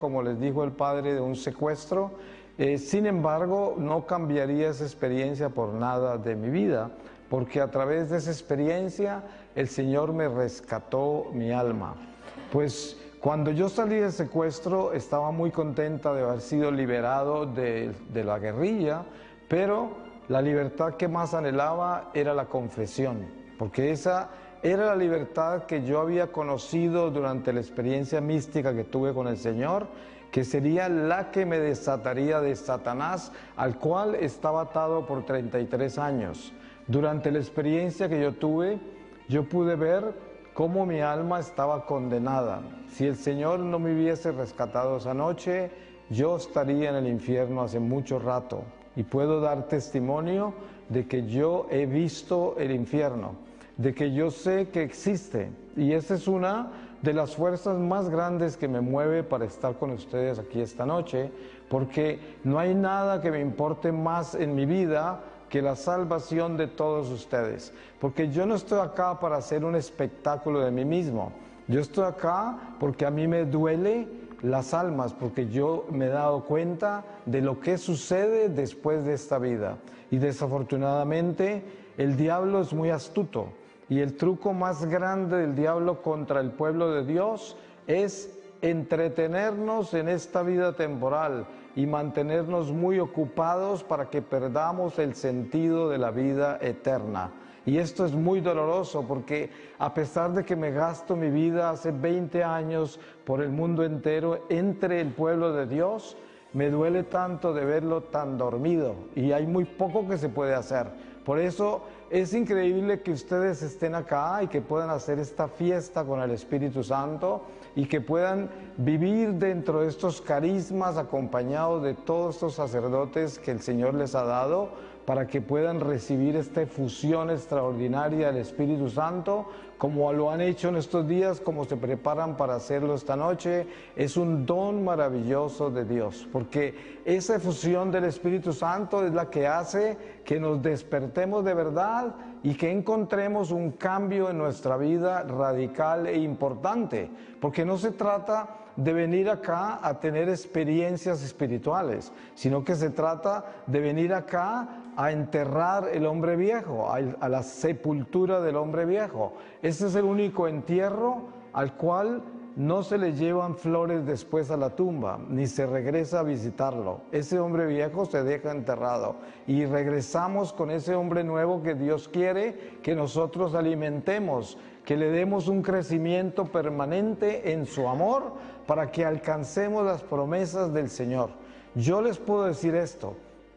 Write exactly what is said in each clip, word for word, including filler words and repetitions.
como les dijo el padre, de un secuestro. Eh, sin embargo, no cambiaría esa experiencia por nada de mi vida, porque a través de esa experiencia el Señor me rescató mi alma. Pues cuando yo salí del secuestro estaba muy contenta de haber sido liberado de, de la guerrilla, pero la libertad que más anhelaba era la confesión, porque esa era la libertad que yo había conocido durante la experiencia mística que tuve con el Señor, que sería la que me desataría de Satanás, al cual estaba atado por treinta y tres años. Durante la experiencia que yo tuve, yo pude ver cómo mi alma estaba condenada. Si el Señor no me hubiese rescatado esa noche, yo estaría en el infierno hace mucho rato. Y puedo dar testimonio de que yo he visto el infierno, de que yo sé que existe, y esa es una de las fuerzas más grandes que me mueve para estar con ustedes aquí esta noche, porque no hay nada que me importe más en mi vida que la salvación de todos ustedes, porque yo no estoy acá para hacer un espectáculo de mí mismo, yo estoy acá porque a mí me duele las almas, porque yo me he dado cuenta de lo que sucede después de esta vida, y desafortunadamente el diablo es muy astuto. Y el truco más grande del diablo contra el pueblo de Dios es entretenernos en esta vida temporal y mantenernos muy ocupados para que perdamos el sentido de la vida eterna. Y esto es muy doloroso porque a pesar de que me gasto mi vida hace veinte años por el mundo entero entre el pueblo de Dios, me duele tanto de verlo tan dormido y hay muy poco que se puede hacer. Por eso es increíble que ustedes estén acá y que puedan hacer esta fiesta con el Espíritu Santo y que puedan vivir dentro de estos carismas acompañados de todos estos sacerdotes que el Señor les ha dado para que puedan recibir esta efusión extraordinaria del Espíritu Santo, como lo han hecho en estos días, como se preparan para hacerlo esta noche. Es un don maravilloso de Dios, porque esa efusión del Espíritu Santo es la que hace que nos despertemos de verdad y que encontremos un cambio en nuestra vida radical e importante, porque no se trata de venir acá a tener experiencias espirituales, sino que se trata de venir acá a enterrar el hombre viejo, a, a la sepultura del hombre viejo. Ese es el único entierro al cual no se le llevan flores después a la tumba, ni se regresa a visitarlo. Ese hombre viejo se deja enterrado y regresamos con ese hombre nuevo que Dios quiere que nosotros alimentemos, que le demos un crecimiento permanente en su amor para que alcancemos las promesas del Señor. Yo les puedo decir esto: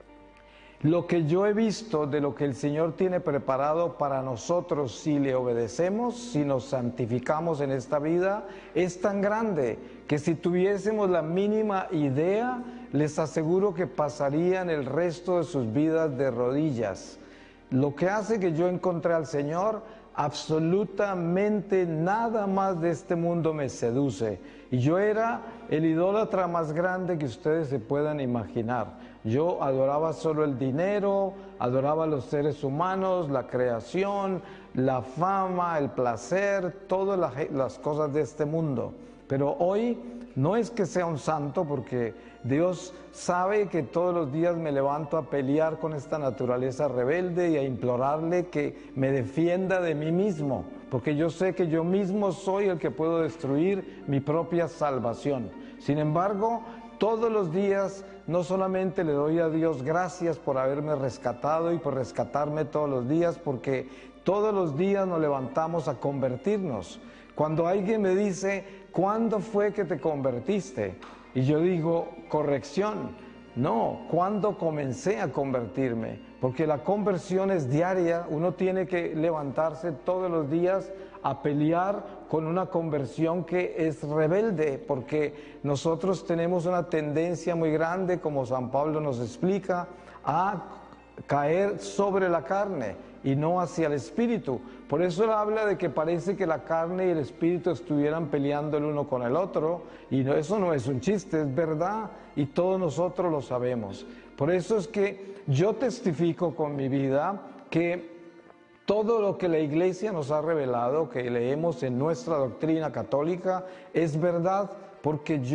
lo que yo he visto de lo que el Señor tiene preparado para nosotros si le obedecemos, si nos santificamos en esta vida, es tan grande que si tuviésemos la mínima idea, les aseguro que pasarían el resto de sus vidas de rodillas. Lo que hace que yo encontré al Señor, absolutamente nada más de este mundo me seduce. Y yo era el idólatra más grande que ustedes se puedan imaginar. Yo adoraba solo el dinero, adoraba a los seres humanos, la creación, la fama, el placer, todas las, las cosas de este mundo. Pero hoy no es que sea un santo, porque Dios sabe que todos los días me levanto a pelear con esta naturaleza rebelde y a implorarle que me defienda de mí mismo, porque yo sé que yo mismo soy el que puedo destruir mi propia salvación. Sin embargo, todos los días no solamente le doy a Dios gracias por haberme rescatado y por rescatarme todos los días, porque todos los días nos levantamos a convertirnos. Cuando alguien me dice, ¿cuándo fue que te convertiste? Y yo digo, corrección, no, ¿cuándo comencé a convertirme? Porque la conversión es diaria, uno tiene que levantarse todos los días a pelear con una conversión que es rebelde, porque nosotros tenemos una tendencia muy grande, como San Pablo nos explica, a caer sobre la carne y no hacia el espíritu. Por eso él habla de que parece que la carne y el espíritu estuvieran peleando el uno con el otro, y no, eso no es un chiste, es verdad, y todos nosotros lo sabemos. Por eso es que yo testifico con mi vida que todo lo que la Iglesia nos ha revelado, que leemos en nuestra doctrina católica, es verdad, porque yo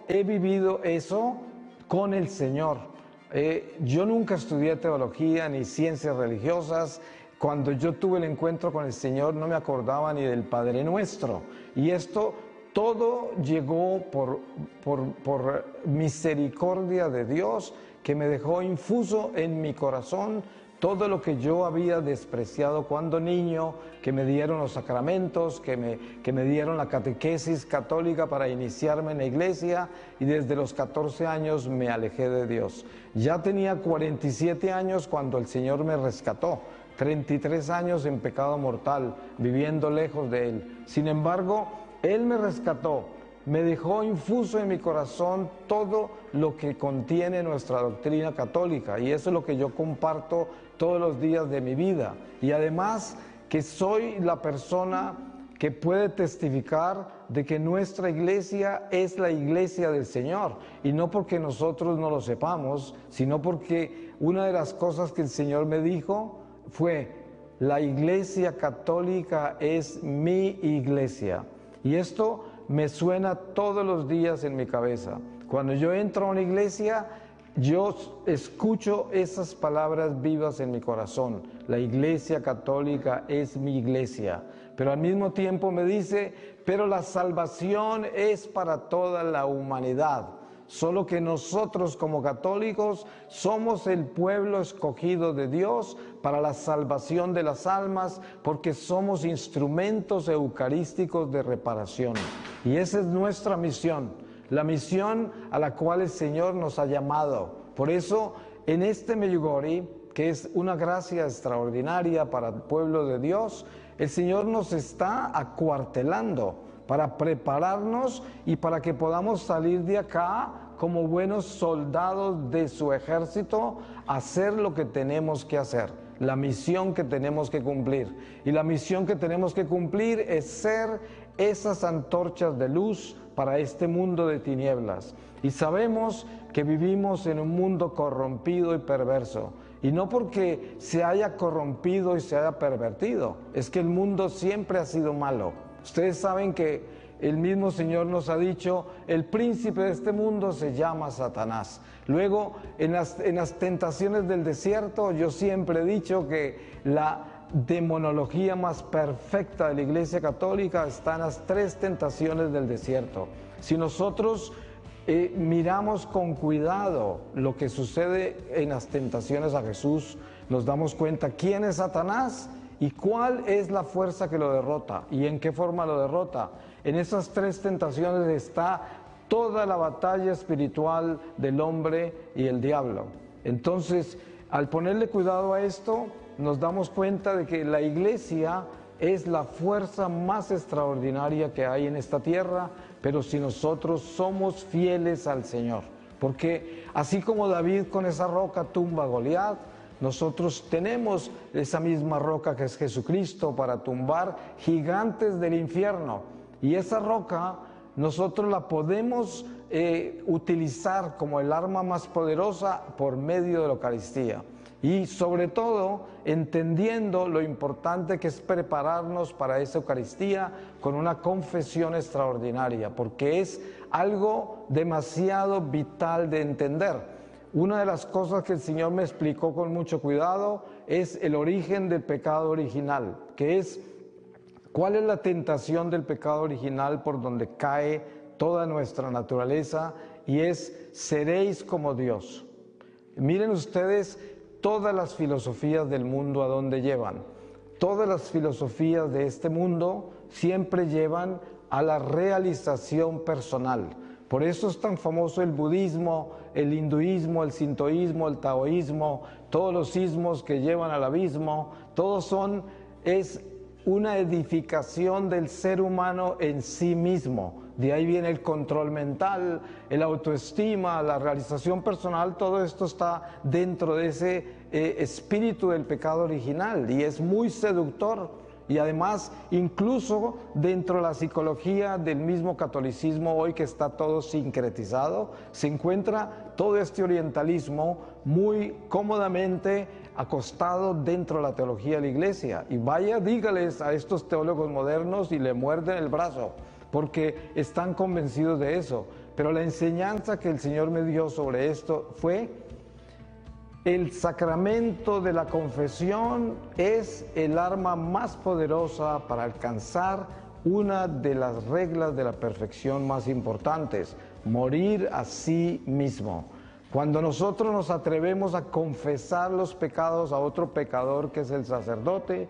he vivido eso con el Señor. Eh, yo nunca estudié teología ni ciencias religiosas. Cuando yo tuve el encuentro con el Señor no me acordaba ni del Padre Nuestro. Y esto todo llegó por, por, por misericordia de Dios, que me dejó infuso en mi corazón todo lo que yo había despreciado cuando niño, que me dieron los sacramentos, que me, que me dieron la catequesis católica para iniciarme en la iglesia, y desde los catorce años me alejé de Dios. Ya tenía cuarenta y siete años cuando el Señor me rescató, treinta y tres años en pecado mortal, viviendo lejos de Él. Sin embargo, Él me rescató, me dejó infuso en mi corazón todo lo que contiene nuestra doctrina católica, y eso es lo que yo comparto todos los días de mi vida. Y además que soy la persona que puede testificar de que nuestra iglesia es la iglesia del Señor, y no porque nosotros no lo sepamos, sino porque una de las cosas que el Señor me dijo fue: la iglesia católica es mi iglesia. Y esto me suena todos los días en mi cabeza. Cuando yo entro a una iglesia, yo escucho esas palabras vivas en mi corazón. La iglesia católica es mi iglesia. Pero al mismo tiempo me dice, pero la salvación es para toda la humanidad. Solo que nosotros como católicos somos el pueblo escogido de Dios para la salvación de las almas, porque somos instrumentos eucarísticos de reparación. Y esa es nuestra misión, la misión a la cual el Señor nos ha llamado. Por eso, en este Medjugorje, que es una gracia extraordinaria para el pueblo de Dios, el Señor nos está acuartelando para prepararnos y para que podamos salir de acá como buenos soldados de su ejército, hacer lo que tenemos que hacer, la misión que tenemos que cumplir. Y la misión que tenemos que cumplir es ser esas antorchas de luz para este mundo de tinieblas. Y sabemos que vivimos en un mundo corrompido y perverso. Y no porque se haya corrompido y se haya pervertido, es que el mundo siempre ha sido malo. Ustedes saben que el mismo Señor nos ha dicho, el príncipe de este mundo se llama Satanás. Luego, en las, en las tentaciones del desierto, yo siempre he dicho que la demonología más perfecta de la Iglesia Católica está en las tres tentaciones del desierto. Si nosotros eh, miramos con cuidado lo que sucede en las tentaciones a Jesús, nos damos cuenta quién es Satanás y cuál es la fuerza que lo derrota y en qué forma lo derrota. En esas tres tentaciones está toda la batalla espiritual del hombre y el diablo. Entonces, al ponerle cuidado a esto, nos damos cuenta de que la iglesia es la fuerza más extraordinaria que hay en esta tierra, pero si nosotros somos fieles al Señor. Porque así como David con esa roca tumba a Goliat, nosotros tenemos esa misma roca que es Jesucristo para tumbar gigantes del infierno. Y esa roca nosotros la podemos eh, utilizar como el arma más poderosa por medio de la Eucaristía. Y sobre todo entendiendo lo importante que es prepararnos para esa Eucaristía con una confesión extraordinaria, porque es algo demasiado vital de entender. Una de las cosas que el Señor me explicó con mucho cuidado es el origen del pecado original, que es cuál es la tentación del pecado original por donde cae toda nuestra naturaleza, y es seréis como Dios. Miren ustedes todas las filosofías del mundo a dónde llevan. Todas las filosofías de este mundo siempre llevan a la realización personal. Por eso es tan famoso el budismo, el hinduismo, el sintoísmo, el taoísmo, todos los ismos que llevan al abismo, todos son, es una edificación del ser humano en sí mismo. De ahí viene el control mental, el autoestima, la realización personal, todo esto está dentro de ese eh, espíritu del pecado original y es muy seductor. Y además, incluso dentro de la psicología del mismo catolicismo, hoy que está todo sincretizado, se encuentra todo este orientalismo muy cómodamente acostado dentro de la teología de la Iglesia. Y vaya, dígales a estos teólogos modernos y le muerden el brazo, porque están convencidos de eso. pero la enseñanza que el Señor me dio sobre esto fue: el sacramento de la confesión es el arma más poderosa para alcanzar una de las reglas de la perfección más importantes: morir a sí mismo. Cuando nosotros nos atrevemos a confesar los pecados a otro pecador, que es el sacerdote,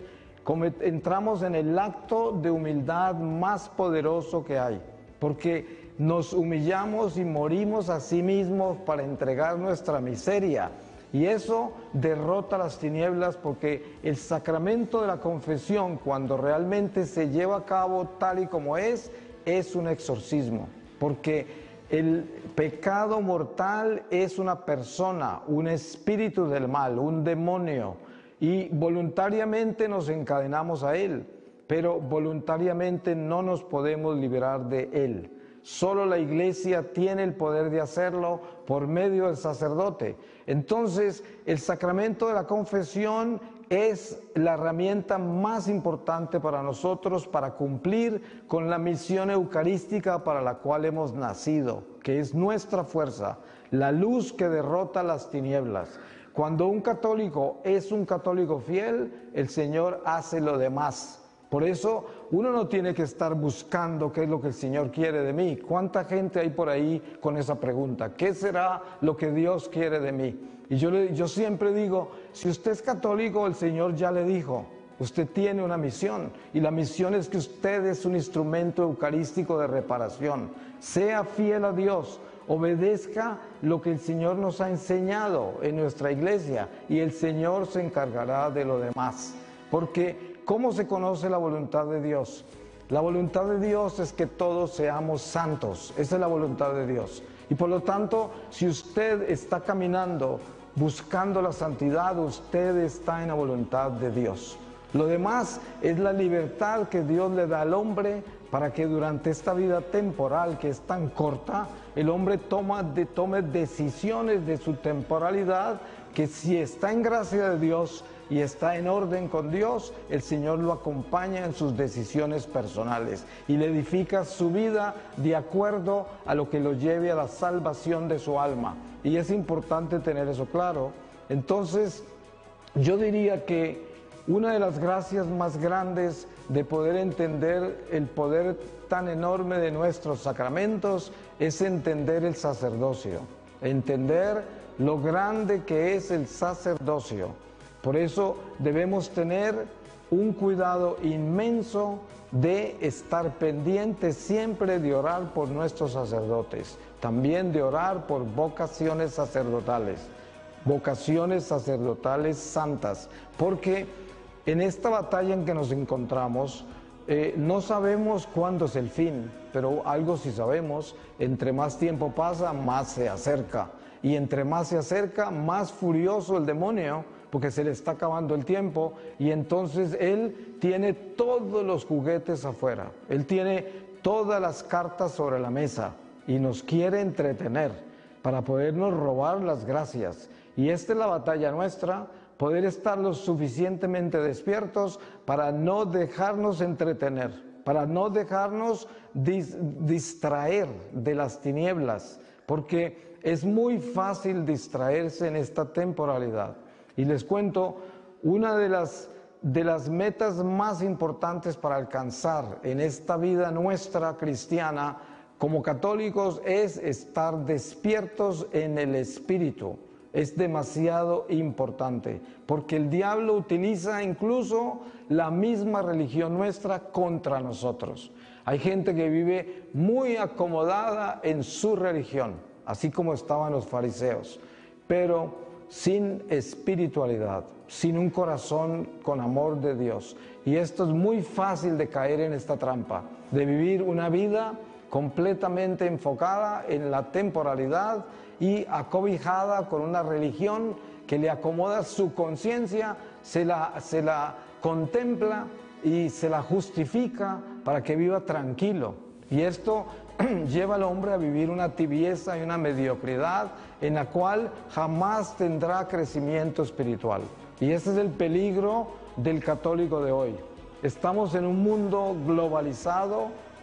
entramos en el acto de humildad más poderoso que hay, porque nos humillamos y morimos a sí mismos para entregar nuestra miseria. Y eso derrota las tinieblas, porque el sacramento de la confesión, cuando realmente se lleva a cabo tal y como es, es un exorcismo. Porque el pecado mortal es una persona, un espíritu del mal, un demonio. Y voluntariamente nos encadenamos a él, pero voluntariamente no nos podemos liberar de él. Solo la Iglesia tiene el poder de hacerlo por medio del sacerdote. Entonces, el sacramento de la confesión es la herramienta más importante para nosotros para cumplir con la misión eucarística para la cual hemos nacido, que es nuestra fuerza, la luz que derrota las tinieblas. Cuando un católico es un católico fiel, el Señor hace lo demás. Por eso uno no tiene que estar buscando qué es lo que el Señor quiere de mí. ¿Cuánta gente hay por ahí con esa pregunta? ¿Qué será lo que Dios quiere de mí? Y yo, le, yo siempre digo, si usted es católico, el Señor ya le dijo, usted tiene una misión, y la misión es que usted es un instrumento eucarístico de reparación. Sea fiel a Dios, obedezca lo que el Señor nos ha enseñado en nuestra iglesia, y el Señor se encargará de lo demás. Porque ¿cómo se conoce la voluntad de Dios? La voluntad de Dios es que todos seamos santos. Esa es la voluntad de Dios. Y por lo tanto, si usted está caminando buscando la santidad, usted está en la voluntad de Dios. Lo demás es la libertad que Dios le da al hombre para que durante esta vida temporal, que es tan corta, el hombre toma de, tome decisiones de su temporalidad, que si está en gracia de Dios y está en orden con Dios, el Señor lo acompaña en sus decisiones personales y le edifica su vida de acuerdo a lo que lo lleve a la salvación de su alma. Y es importante tener eso claro. Entonces, yo diría que una de las gracias más grandes de poder entender el poder tan enorme de nuestros sacramentos es entender el sacerdocio, entender lo grande que es el sacerdocio. Por eso debemos tener un cuidado inmenso de estar pendientes siempre de orar por nuestros sacerdotes, también de orar por vocaciones sacerdotales, vocaciones sacerdotales santas, porque en esta batalla en que nos encontramos, eh, no sabemos cuándo es el fin, pero algo sí sabemos: entre más tiempo pasa, más se acerca, y entre más se acerca, más furioso el demonio, porque se le está acabando el tiempo, y entonces él tiene todos los juguetes afuera, él tiene todas las cartas sobre la mesa y nos quiere entretener para podernos robar las gracias. Y esta es la batalla nuestra: poder estar lo suficientemente despiertos para no dejarnos entretener, para no dejarnos dis- distraer de las tinieblas, porque es muy fácil distraerse en esta temporalidad. Y les cuento, una de las, de las metas más importantes para alcanzar en esta vida nuestra cristiana como católicos es estar despiertos en el Espíritu. Es demasiado importante, porque el diablo utiliza incluso la misma religión nuestra contra nosotros. Hay gente que vive muy acomodada en su religión, así como estaban los fariseos, pero sin espiritualidad, sin un corazón con amor de Dios. Y esto es muy fácil de caer en esta trampa, de vivir una vida completamente enfocada en la temporalidad y acobijada con una religión que le acomoda su conciencia, se la, se la contempla y se la justifica para que viva tranquilo. Y esto lleva al hombre a vivir una tibieza y una mediocridad en la cual jamás tendrá crecimiento espiritual. Y ese es el peligro del católico de hoy. Estamos en un mundo globalizado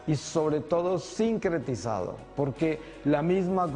y sobre todo sincretizado, porque la misma